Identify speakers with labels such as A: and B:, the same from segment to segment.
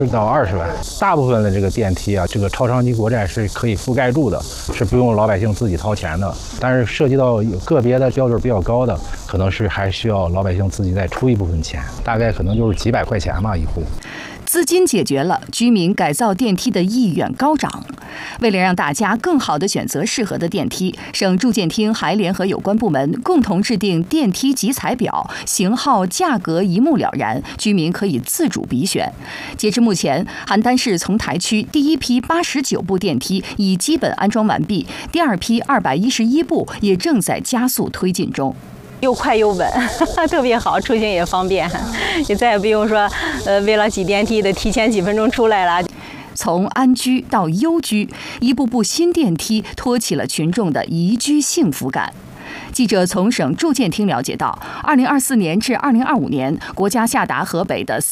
A: 到20万。大部分的这个电梯啊，这个超长期国债是可以覆盖住的，是不用老百姓自己掏钱的。但是涉及到有个别的标准比较高的，可能是还需要老百姓自己再出一部分钱，大概可能就是几百块钱吧一户。
B: 资金解决了，居民改造电梯的意愿高涨。为了让大家更好地选择适合的电梯，省住建厅还联合有关部门共同制定电梯集采表，型号、价格一目了然，居民可以自主比选。截至目前，邯郸市丛台区第一批89部电梯已基本安装完毕，第二批211部也正在加速推进中。
C: 又快又稳，特别好，出行也方便，也再也不用说，为了挤电梯得提前几分钟出来了。
B: 从安居到优居，一步步新电梯托起了群众的宜居幸福感。记者从省住建厅了解到，2024年至2025年，国家下达河北的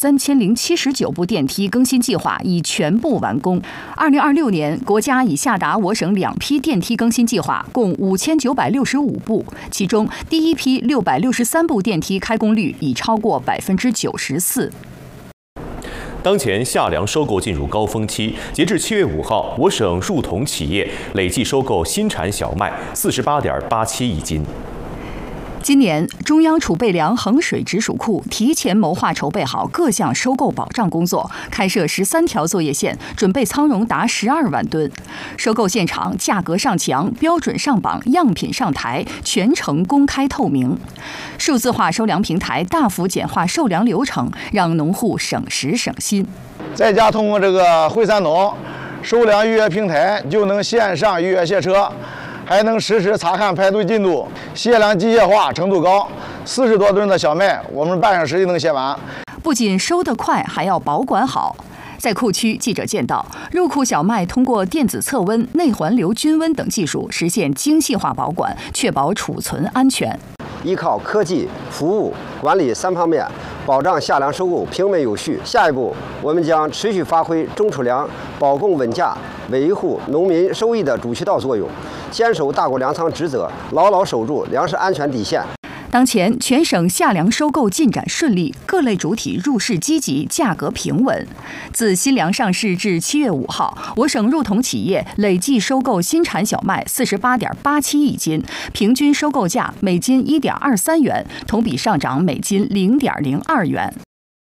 B: 3079部电梯更新计划已全部完工。2026年，国家已下达我省2批电梯更新计划，共5965部，其中第一批663部电梯开工率已超过94%。
D: 当前夏粮收购进入高峰期，截至7月5号，我省入统企业累计收购新产小麦48.87亿斤。
B: 今年，中央储备粮衡水直属库提前谋划筹备好各项收购保障工作，开设13条作业线，准备仓容达12万吨。收购现场价格上墙，标准上榜，样品上台，全程公开透明。数字化收粮平台大幅简化售粮流程，让农户省时省心。
E: 在家通过这个惠三农收粮预约平台，就能线上预约卸车。还能实时查看排队进度，卸粮机械化程度高，40多吨的小麦，我们半小时就能卸完。
B: 不仅收得快，还要保管好。在库区，记者见到入库小麦通过电子测温、内环流均温等技术实现精细化保管，确保储存安全。
F: 依靠科技、服务、管理3方面，保障夏粮收购平稳有序。下一步，我们将持续发挥中储粮保供稳价、维护农民收益的主渠道作用，坚守大国粮仓职责，牢牢守住粮食安全底线。
B: 当前，全省夏粮收购进展顺利，各类主体入市积极，价格平稳。自新粮上市至7月5号，我省入统企业累计收购新产小麦48.87亿斤，平均收购价每斤1.23元，同比上涨每斤0.02元。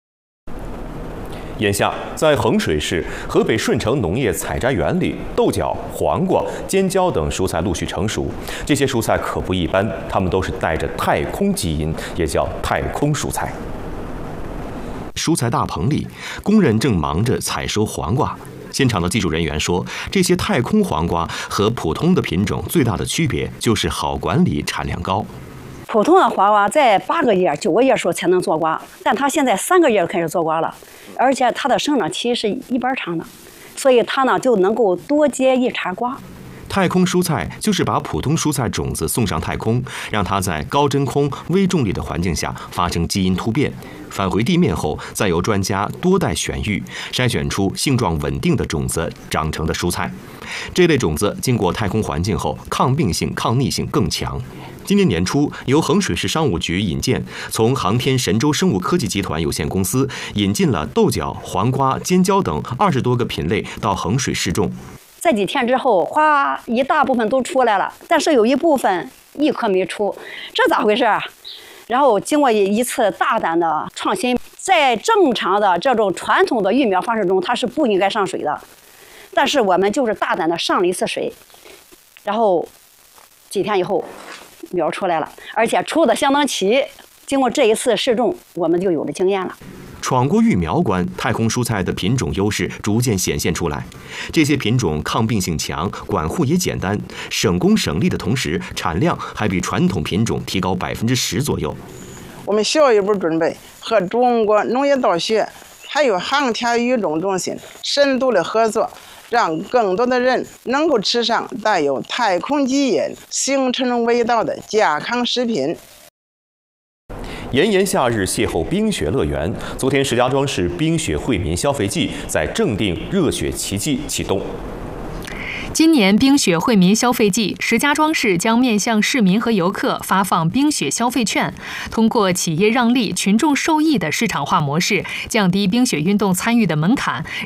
D: 眼下，在衡水市河北顺成农业采摘园里，豆角、黄瓜、尖椒等蔬菜陆续成熟。这些蔬菜可不一般，它们都是带着太空基因，也叫太空蔬菜。
G: 蔬菜大棚里，工人正忙着采收黄瓜。现场的技术人员说，这些太空黄瓜和普通的品种最大的区别就是好管理、产量高。
C: 普通的黄瓜在8个月、9个月的时候才能做瓜，但它现在3个月就开始做瓜了，而且它的生长期是一般长的，所以它呢就能够多结一茬瓜。
G: 太空蔬菜就是把普通蔬菜种子送上太空，让它在高真空、微重力的环境下发生基因突变，返回地面后，再由专家多代选育，筛选出性状稳定的种子长成的蔬菜。这类种子经过太空环境后，抗病性、抗逆性更强。今年年初，由衡水市商务局引荐，从航天神州生物科技集团有限公司引进了豆角、黄瓜、尖椒等20多个品类到衡水试种。
C: 这几天之后，花一大部分都出来了，但是有一部分1颗没出，这咋回事啊？然后经过一次大胆的创新，在正常的这种传统的育苗方式中，它是不应该上水的，但是我们就是大胆的上了一次水，然后几天以后苗出来了，而且出的相当齐。经过这一次试种，我们就有了经验了。
G: 闯过育苗关，太空蔬菜的品种优势逐渐显现出来。这些品种抗病性强，管护也简单，省工省力的同时，产量还比传统品种提高10%左右。
H: 我们下一步准备和中国农业大学还有航天育种中心深度的合作，让更多的人能够吃上带有太空基因、形成味道的健康食品。
D: 炎炎夏日邂逅冰雪乐园，昨天石家庄市冰雪惠民消费季在正定热血奇迹启动。
B: 今年冰雪惠民消费季，石家庄市将面向市民和游客发放冰雪消费券，通过企业让利、群众受益的市场化模式，降低冰雪运动参与的门槛，